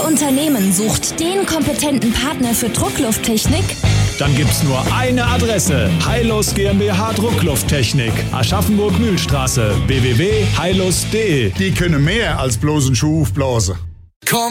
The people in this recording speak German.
Unternehmen sucht den kompetenten Partner für Drucklufttechnik? Dann gibt's nur eine Adresse. Heilus GmbH Drucklufttechnik. Aschaffenburg-Mühlstraße. www.heilus.de. Die können mehr als bloß einen Schuh aufblasen.